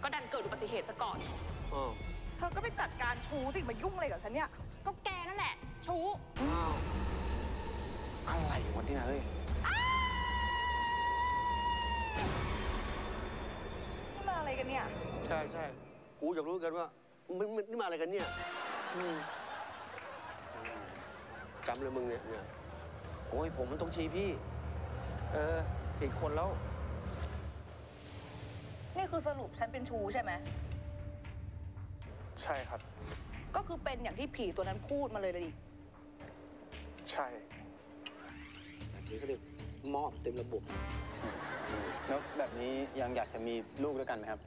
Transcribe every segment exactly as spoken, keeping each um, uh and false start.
ก็ดันเกิดอุบัติเหตุซะก่อนอ๋อเธอก็ไปจัดการชูสิมายุ่งอะไรกับฉันเนี่ยก็แกนั่นแหละชู้อ้าวอะไรวันนี้เฮ้ยนี่มาอะไรกันเนี่ยใช่ใช่กูอยากรู้กันว่ามึงนี่มาอะไรกันเนี่ยจำเลยมึงเนี่ยเนี่ยโอ้ยผมมันต้องชี้พี่เออผิดคนแล้วนี่คือสรุปฉันเป็นชูใช่ไหมใช่ครับก็คือเป็นอย่างที่ผีตัวนั้นพูดมาเลยเลยดิใช่แบบนี้เขาเรียกมอบเต็มระบบแล้วแบบนี้ยังอยากจะมีลูกด้วยกันไหมครับ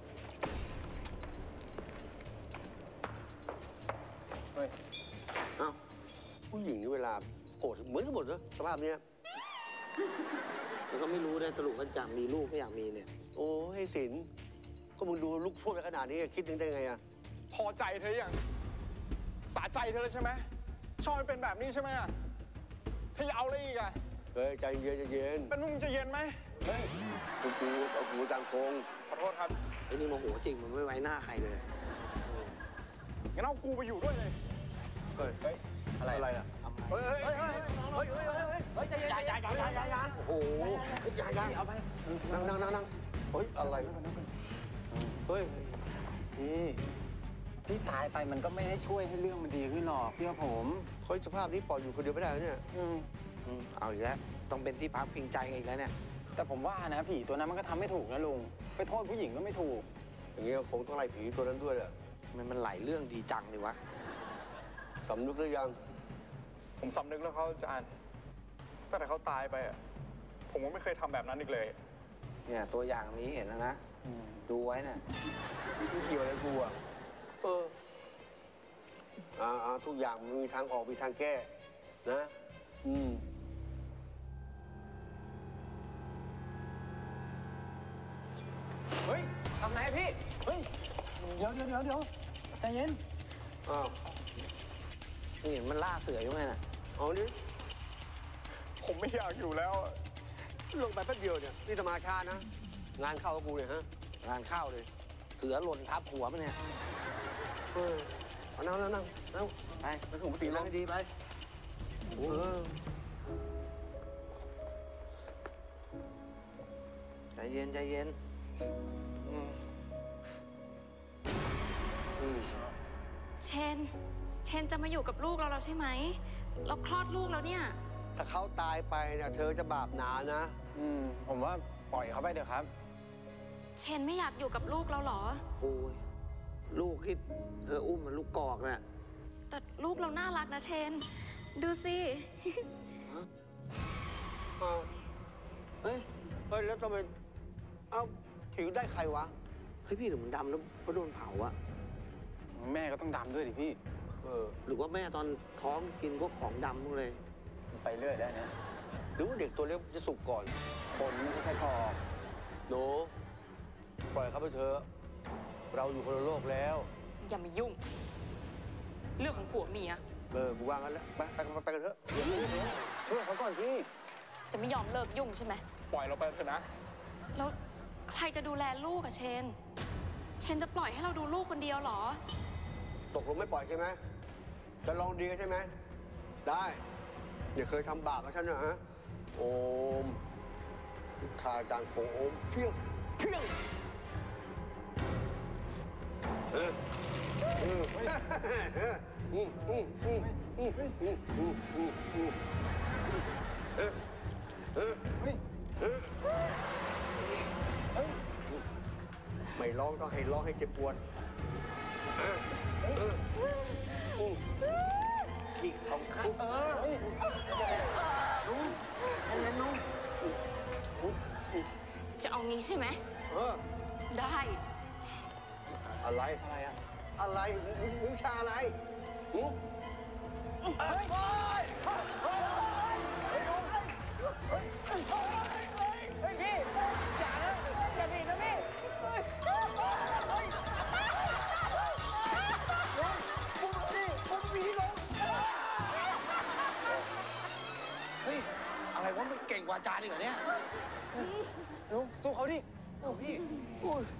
เฮ้ยอ้าวผู้หญิงนี่เวลาโกรธเหมือนกันหมดนะสภาพเนี้ยแล้วก็ไม่รู้ได้สรุปว่าอยากมีลูกไม่อยากมีเนี่ยโอ้ให้สินก็มึงดูลูกท่วมไปขนาดนี้คิดยังได้ไงอะพอใจเธออย่างสาใจเธอเลยใช่ไหมชอบเป็นแบบนี้ใช่ไหมอะเธอจะเอาอะไรอีกอะเฮ้ยใจเย็นใจเย็นเป็นมึงจะเย็นไหมเฮ้ยกูกูเอากูจางโคงขอโทษครับไอ้นี่โมโหจริงมันไม่ไว้หน้าใครเลยงั้นเอากูไปอยู่ด้วยเลยเฮ้ยเฮ้ยอะไรอะไรอะเฮ้ยเฮ้ยเฮ้ยเฮ้ยเฮ้ยเฮ้ยเฮ้ยใจเย็นอย่าอย่าอย่าอย่าอย่าโอ้โหอย่าอย่าเอาไปนั่งนั่งนั่งนั่งเฮ้ยอะไรเฮ้ยพี่ที่ตายไปมันก็ไม่ได้ช่วยให้เรื่องมันดีขึ้นหรอกเชื่อผมเฮ้ยสภาพนี้ปล่อยอยู่คนเดียวไม่ได้เนี่ยอืมอืมเอาอีกแล้วต้องเป็นที่พักพิงใจกันอีกแล้วเนี่ยแต่ผมว่านะผีตัวนั้นมันก็ทำไม่ถูกนะลุงไปโทษผู้หญิงก็ไม่ถูกอย่างเงี้ยคงต้องไล่ผีตัวนั้นด้วยแหละมันมันหลายเรื่องดีจังเลยวะสำนึกหรือยังผมสำนึกแล้วเขาอาจารย์ตั้งแต่เขาตายไปอ่ะผมก็ไม่เคยทำแบบนั้นอีกเลยเนี่ยตัวอย่างนี้เห็นแล้วนะดูไว้น่ะไม่เกี่ยวอะไรกูอ่ะเอออ่าอ่าทุกอย่างมีทางออกมีทางแก้นะอืมเฮ้ยทำไหนพี่เฮ้ยเดี๋ยวเดี๋ยวเดี๋ยวเดี๋ยวใจเย็นอ้าวนี่เห็นมันล่าเสืออยู่ไงน่ะเอาดิผมไม่อยากอยู่แล้วลงไปแป๊บเดียวเนี่ยนี่สมาชานะงานเข้ากับกูเนี่ยฮะงานเข้าเลยเสือหล่นทับหัวมันเนี่ยเออเอานั่งนั่งนั่งนั่งไปไปถูกปกติแล้วไม่ดีไปเออใจเย็นใจเย็นอืมอืมเชนเชนจะมาอยู่กับลูกเราแล้วใช่ไหมเราคลอดลูกแล้วเนี่ยถ้าเขาตายไปเนี่ยเธอจะบาปหนานะอืมผมว่าปล่อยเขาไปเถอะครับเชนไม่อยากอยู่กับลูกเราหรอโอ้ยลูกที่เธออุ้มมันลูกกอกน่ะแต่ลูกเราน่ารักนะเชนดูสิเฮ้ยเฮ้ยแล้วทำไมเอ้าผิวได้ใครวะเฮ้ยพี่หรือมันดำแล้วเพราะโดนเผาอะแม่ก็ต้องดำด้วยดิพี่เออหรือว่าแม่ตอนท้องกินพวกของดำพวกเลยไปเรื่อยได้นะหรือว่าเด็กตัวเล็กจะสุกก่อนคนไม่ใช่แค่พอโนปล่อยเขาไปเถอะเราอยู่คนละโลกแล้วอย่ามายุ่งเรื่องของผัวเมียเออกูว่างั้นแล้วไปไปไปกันเถอะช่วยเขาก่อนพี่จะไม่ยอมเลิกยุ่งใช่ไหมปล่อยเราไปเถอะนะแล้วใครจะดูแลลูกอะเชนเชนจะปล่อยให้เราดูลูกคนเดียวหรอตกลงไม่ปล่อยใช่ไหมจะลองดีกันใช่ไหมได้อย่าเคยทำบาปกับฉันนะฮะโอมทาจางโคโอมเพียงเพียงเออเอออืมอืมอืมอืมอืมอืมอืมอืมอืมเออเออเออไม่ร้องต้องให้ร้องให้เจ็บปวดเออเอออืมขี้ของข้าเออลุงอะไรลุงจะเอางี้ใช่ไหมเออได้อะไรอะไรอะอะไรวิชาอะไรหืมเฮ้ยเฮ้ยเฮ้ยเฮ้ยเฮ้ยเฮ้ยเฮ้ยพี่อย่านะอย่าดีนะพี่เฮ้ยเฮ้ยเฮ้ยผมนี่ผมมีลงเฮ้ยอะไรวะมันเก่งกว่าจานเลยเหรอเนี่ยลุงสู้เขาดิโอ้พี่